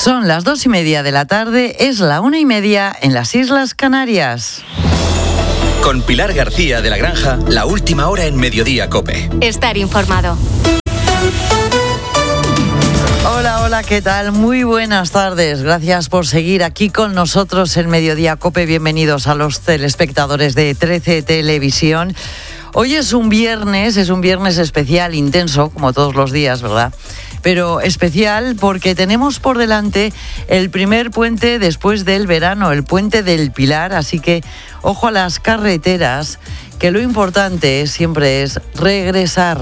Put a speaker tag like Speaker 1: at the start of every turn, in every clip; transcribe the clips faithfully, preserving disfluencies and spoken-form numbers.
Speaker 1: Son las dos y media de la tarde, es la una y media en las Islas Canarias.
Speaker 2: Con Pilar García de la Granja, la última hora en Mediodía COPE.
Speaker 3: Estar informado.
Speaker 1: Hola, hola, ¿qué tal? Muy buenas tardes. Gracias por seguir aquí con nosotros en Mediodía COPE. Bienvenidos a los telespectadores de trece Televisión. Hoy es un viernes, es un viernes especial, intenso, como todos los días, ¿verdad? Pero especial porque tenemos por delante el primer puente después del verano, el puente del Pilar, así que ojo a las carreteras, que lo importante siempre es regresar.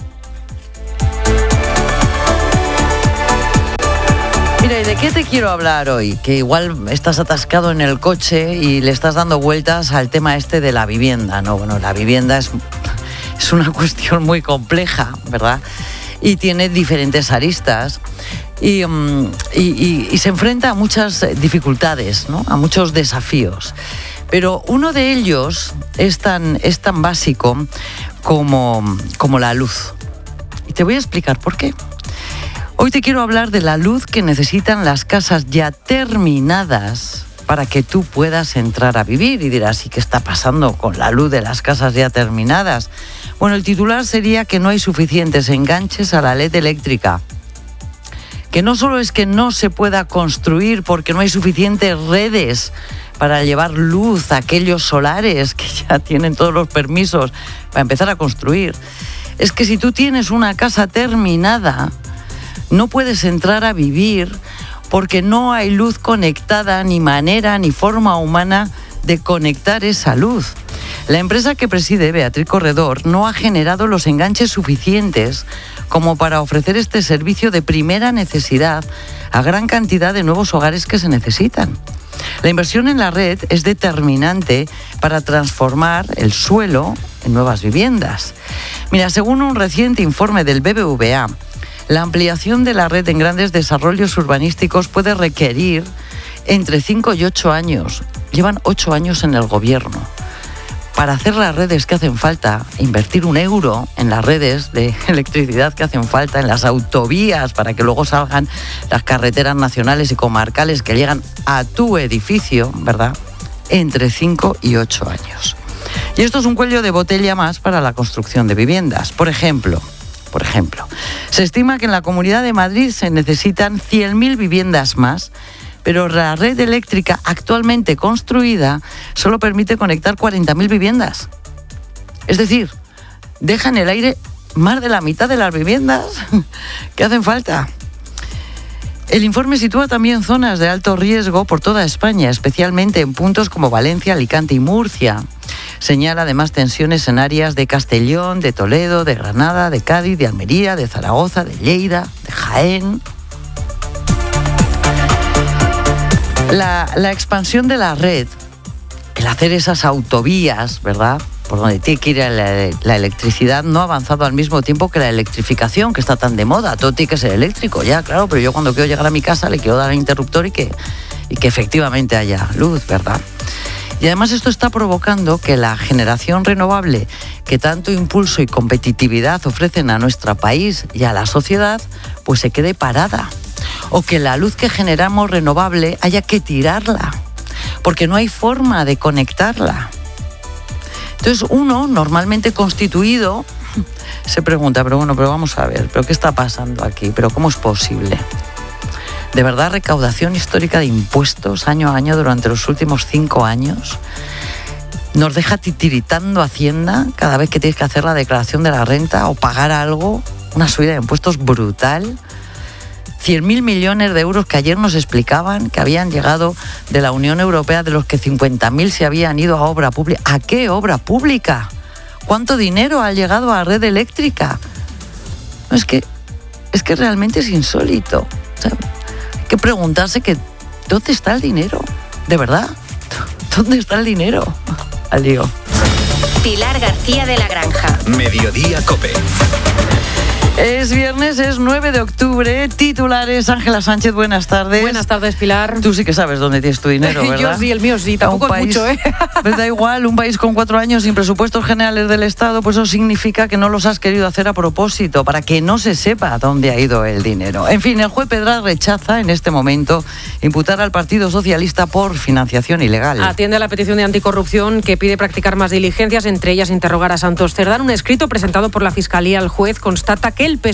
Speaker 1: Mira, ¿y de qué te quiero hablar hoy? Que igual estás atascado en el coche y le estás dando vueltas al tema este de la vivienda, ¿no? Bueno, la vivienda es, es una cuestión muy compleja, ¿verdad? Y tiene diferentes aristas y, um, y, y, y se enfrenta a muchas dificultades, ¿no? A muchos desafíos. Pero uno de ellos es tan, es tan básico como, como la luz. Y te voy a explicar por qué. Hoy te quiero hablar de la luz que necesitan las casas ya terminadas para que tú puedas entrar a vivir. Y dirás, ¿y qué está pasando con la luz de las casas ya terminadas? Bueno, el titular sería que no hay suficientes enganches a la L E D eléctrica. Que no solo es que no se pueda construir porque no hay suficientes redes para llevar luz a aquellos solares que ya tienen todos los permisos para empezar a construir. Es que si tú tienes una casa terminada, no puedes entrar a vivir porque no hay luz conectada, ni manera ni forma humana de conectar esa luz. La empresa que preside, Beatriz Corredor, no ha generado los enganches suficientes como para ofrecer este servicio de primera necesidad a gran cantidad de nuevos hogares que se necesitan. La inversión en la red es determinante para transformar el suelo en nuevas viviendas. Mira, según un reciente informe del B B V A, la ampliación de la red en grandes desarrollos urbanísticos puede requerir entre cinco y ocho años. Llevan ocho años en el gobierno. Para hacer las redes que hacen falta, invertir un euro en las redes de electricidad que hacen falta, en las autovías, para que luego salgan las carreteras nacionales y comarcales que llegan a tu edificio, ¿verdad? Entre cinco y ocho años. Y esto es un cuello de botella más para la construcción de viviendas. Por ejemplo, por ejemplo, se estima que en la Comunidad de Madrid se necesitan cien mil viviendas más, pero la red eléctrica actualmente construida solo permite conectar cuarenta mil viviendas. Es decir, deja en el aire más de la mitad de las viviendas que hacen falta. El informe sitúa también zonas de alto riesgo por toda España, especialmente en puntos como Valencia, Alicante y Murcia. Señala además tensiones en áreas de Castellón, de Toledo, de Granada, de Cádiz, de Almería, de Zaragoza, de Lleida, de Jaén. La, la expansión de la red, el hacer esas autovías, ¿verdad?, por donde tiene que ir la, la electricidad, no ha avanzado al mismo tiempo que la electrificación, que está tan de moda. Todo tiene que ser eléctrico, ya, claro, pero yo cuando quiero llegar a mi casa le quiero dar al interruptor y que, y que efectivamente haya luz, ¿verdad? Y además esto está provocando que la generación renovable, que tanto impulso y competitividad ofrecen a nuestro país y a la sociedad, pues se quede parada. O que la luz que generamos renovable haya que tirarla, porque no hay forma de conectarla. Entonces uno, normalmente constituido, se pregunta, pero bueno, pero vamos a ver, ¿pero qué está pasando aquí? ¿Pero cómo es posible? ¿De verdad recaudación histórica de impuestos año a año durante los últimos cinco años nos deja titiritando Hacienda cada vez que tienes que hacer la declaración de la renta o pagar algo? Una subida de impuestos brutal. cien mil millones de euros que ayer nos explicaban que habían llegado de la Unión Europea, de los que cincuenta mil se habían ido a obra pública. ¿A qué obra pública? ¿Cuánto dinero ha llegado a la red eléctrica? No, es que, es que realmente es insólito. O sea, hay que preguntarse que ¿dónde está el dinero? ¿De verdad? ¿Dónde está el dinero? Al lío.
Speaker 3: Pilar García de la Granja.
Speaker 2: Mediodía COPE.
Speaker 1: Es viernes, es nueve de octubre, titulares. Ángela Sánchez, buenas tardes.
Speaker 3: Buenas tardes, Pilar.
Speaker 1: Tú sí que sabes dónde tienes tu dinero, ¿verdad?
Speaker 3: Yo sí, el mío sí, tampoco es mucho, ¿eh?
Speaker 1: Pues da igual, un país con cuatro años sin presupuestos generales del Estado, pues eso significa que no los has querido hacer a propósito, para que no se sepa dónde ha ido el dinero. En fin, el juez Pedraz rechaza en este momento imputar al Partido Socialista por financiación ilegal.
Speaker 3: Atiende a la petición de anticorrupción que pide practicar más diligencias, entre ellas interrogar a Santos Cerdán. Un escrito presentado por la Fiscalía al juez constata que el P S O E